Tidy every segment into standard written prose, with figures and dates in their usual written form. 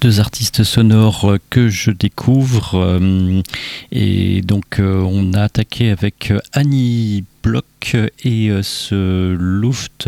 Deux artistes sonores que je découvre et donc on a attaqué avec Annie Block et ce Loft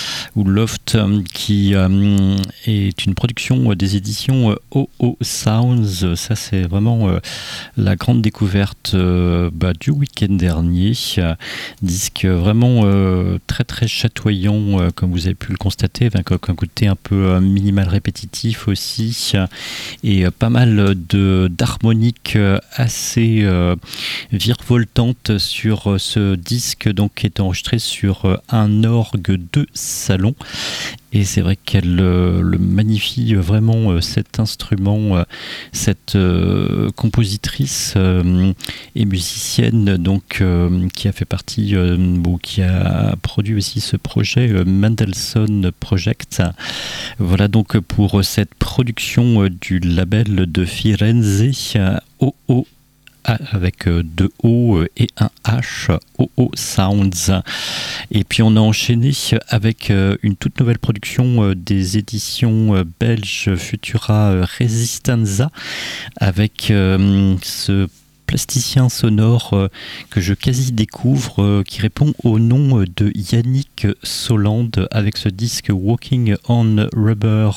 qui est une production des éditions OO Sounds. Ça c'est vraiment la grande découverte du week-end dernier. Disque vraiment très très chatoyant comme vous avez pu le constater, avec un côté un peu minimal répétitif aussi et pas mal d'harmoniques assez virevoltantes sur ce disque, donc qui est enregistré sur un orgue de salon. Et c'est vrai qu'elle le magnifie vraiment cet instrument, cette compositrice et musicienne donc qui a fait partie, qui a produit aussi ce projet Mendelssohn Project. Voilà donc pour cette production du label de Firenze, OO avec deux O et un H, OO Sounds. Et puis on a enchaîné avec une toute nouvelle production des éditions belges Futura Resistenza, avec ce plasticien sonore que je quasi découvre, qui répond au nom de Yannick Soland, avec ce disque Walking on Rubber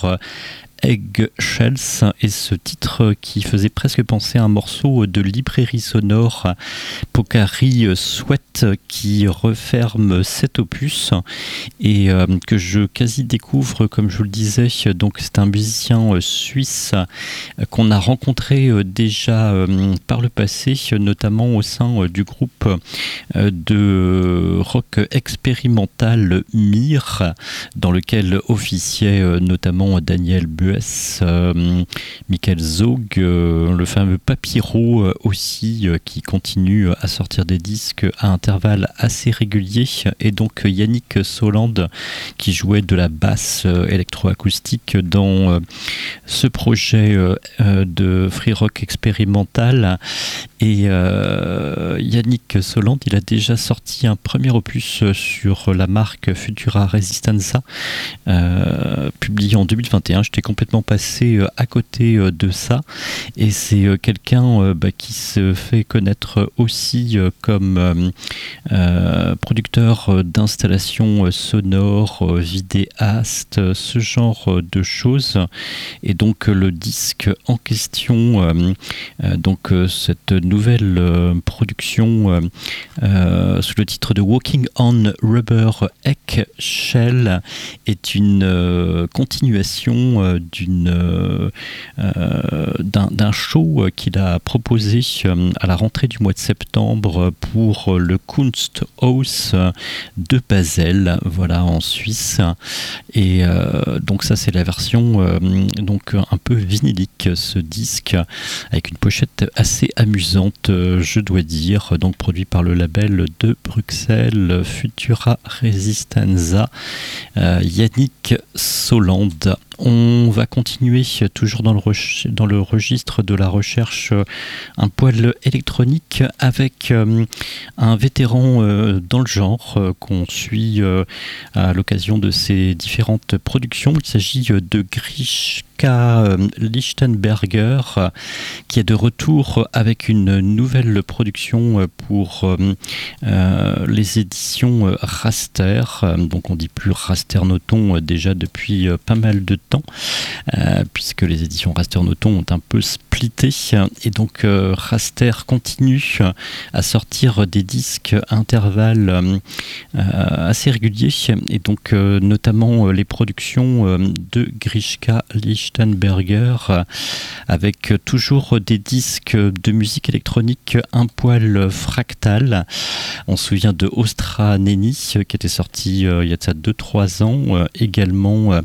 Eggshells, et ce titre qui faisait presque penser à un morceau de librairie sonore, Pocari Sweat, qui referme cet opus et que je quasi découvre, comme je vous le disais. Donc c'est un musicien suisse qu'on a rencontré déjà par le passé, notamment au sein du groupe de rock expérimental Mir, dans lequel officiait notamment Daniel Bues, Michael Zog, le fameux Papyro aussi, qui continue à sortir des disques à intervalles assez réguliers, et donc Yannick Soland qui jouait de la basse électroacoustique dans ce projet de free rock expérimental. Et Yannick Soland, il a déjà sorti un premier opus sur la marque Futura Resistenza, publié en 2021. J'étais complètement passé à côté de ça, et c'est quelqu'un qui se fait connaître aussi comme producteur d'installations sonores, vidéaste, ce genre de choses. Et donc le disque en question, donc cette nouvelle production sous le titre de Walking on Rubber Eggshell, est une continuation d'un show qu'il a proposé à la rentrée du mois de septembre pour le Kunsthaus de Basel, voilà, en Suisse. Et donc ça, c'est la version donc un peu vinylique, ce disque, avec une pochette assez amusante, je dois dire, donc produit par le label de Bruxelles Futura Resistenza, Yannick Soland. On va continuer toujours dans le registre de la recherche un poil électronique, avec un vétéran dans le genre qu'on suit à l'occasion de ses différentes productions. Il s'agit de Grishka Lichtenberger, qui est de retour avec une nouvelle production pour les éditions Raster. Donc on dit plus Raster Noton déjà depuis pas mal de temps, puisque les éditions Raster Noton ont un peu splitté, et donc Raster continue à sortir des disques à intervalles assez réguliers, et donc notamment les productions de Grishka Lichtenberger, avec toujours des disques de musique électronique un poil fractal. On se souvient de Ostra Neni, qui était sorti il y a de ça 2-3 ans, également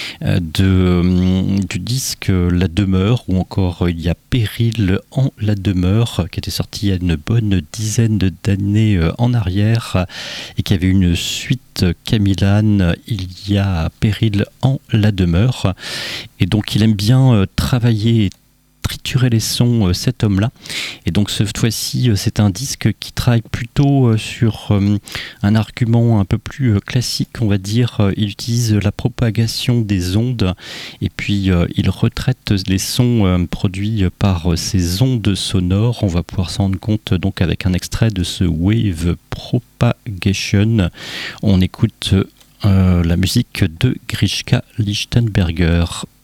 du disque La Demeure, ou encore il y a Péril en la Demeure, qui était sorti il y a une bonne dizaine d'années en arrière, et qui avait une suite Camillan, il y a Péril en la Demeure. Et donc il aime bien travailler triturer les sons, cet homme-là. Et donc cette fois-ci, c'est un disque qui travaille plutôt sur un argument un peu plus classique, on va dire. Il utilise la propagation des ondes et puis il retraite les sons produits par ces ondes sonores. On va pouvoir s'en rendre compte donc avec un extrait de ce Wave Propagation. On écoute la musique de Grishka Lichtenberger.